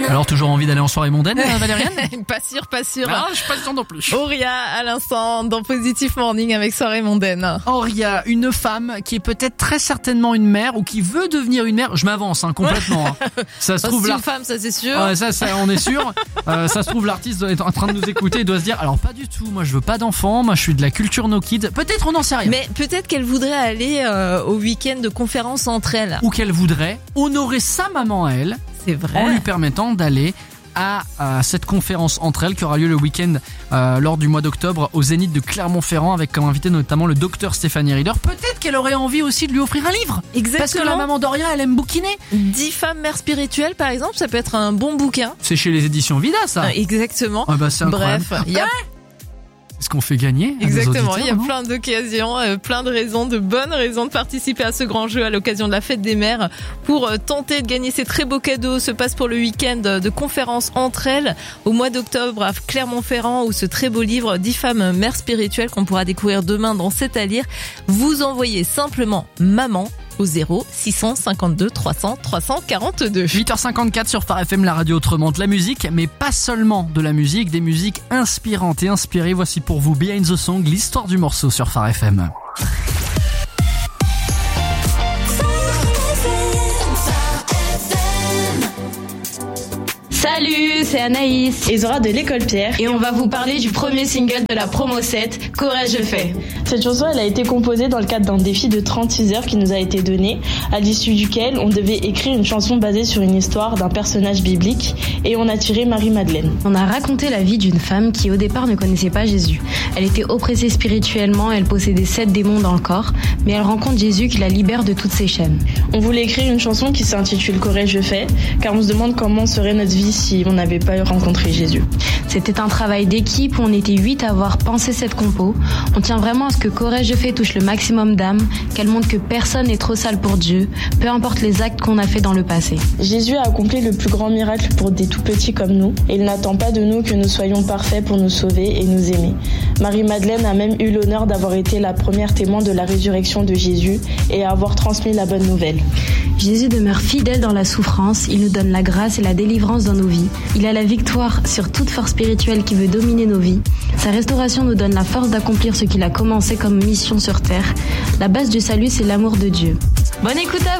Alors toujours envie d'aller en soirée mondaine, Valériane? Pas sûr. Non, je suis pas sûr non plus. Auria à l'instant dans Positive Morning avec Soirée mondaine. Auria, une femme qui est peut-être très certainement une mère ou qui veut devenir une mère. Je m'avance complètement. Ça se trouve une femme, ça c'est sûr. Ça on est sûr. Ça se trouve l'artiste est en train de nous écouter et doit se dire alors pas du tout. Moi je veux pas d'enfants. Moi je suis de la culture no kids. Peut-être on n'en sait rien. Mais peut-être qu'elle voudrait aller au week-end de conférence entre elles. Ou qu'elle voudrait honorer sa maman à elle. C'est vrai. En lui permettant d'aller à cette conférence entre elles qui aura lieu le week-end lors du mois d'octobre au Zénith de Clermont-Ferrand avec comme invité notamment le docteur Stéphanie Rieder. Peut-être qu'elle aurait envie aussi de lui offrir un livre. Exactement. Parce que la maman d'Auria, elle aime bouquiner. 10 femmes mères spirituelles par exemple, ça peut être un bon bouquin. C'est chez les éditions Vida ça. Exactement. C'est incroyable. Bref, il y a ce qu'on fait gagner. Exactement, il y a plein d'occasions, plein de raisons, de bonnes raisons de participer à ce grand jeu à l'occasion de la fête des mères pour tenter de gagner ces très beaux cadeaux. Se passe pour le week-end de conférence entre elles au mois d'octobre à Clermont-Ferrand où ce très beau livre 10 femmes mères spirituelles qu'on pourra découvrir demain dans C'est à lire. Vous envoyez simplement maman au 0 652 300 342. 8h54 sur Phare FM, la radio autrement, de la musique, mais pas seulement de la musique, des musiques inspirantes et inspirées. Voici pour vous Behind the Song, l'histoire du morceau sur Phare FM. Salut, c'est Anaïs et Zora de l'école Pierre et on va vous parler du premier single de la promo 7, Courage je fais. Cette chanson elle a été composée dans le cadre d'un défi de 36 heures qui nous a été donné, à l'issue duquel on devait écrire une chanson basée sur une histoire d'un personnage biblique et on a tiré Marie-Madeleine. On a raconté la vie d'une femme qui au départ ne connaissait pas Jésus. Elle était oppressée spirituellement, elle possédait 7 démons dans le corps, mais elle rencontre Jésus qui la libère de toutes ses chaînes. On voulait écrire une chanson qui s'intitule Courage je fais, car on se demande comment serait notre vie si on n'avait pas rencontré Jésus. C'était un travail d'équipe où on était 8 à avoir pensé cette compo. On tient vraiment à ce que Courage je fais touche le maximum d'âmes, qu'elle montre que personne n'est trop sale pour Dieu, peu importe les actes qu'on a fait dans le passé. Jésus a accompli le plus grand miracle pour des tout petits comme nous, et il n'attend pas de nous que nous soyons parfaits pour nous sauver et nous aimer. Marie-Madeleine a même eu l'honneur d'avoir été la première témoin de la résurrection de Jésus et à avoir transmis la bonne nouvelle. Jésus demeure fidèle dans la souffrance, il nous donne la grâce et la délivrance dans nos vies. Il a la victoire sur toute force spirituelle qui veut dominer nos vies. Sa restauration nous donne la force d'accomplir ce qu'il a commencé comme mission sur terre. La base du salut, c'est l'amour de Dieu. Bonne écoute à vous!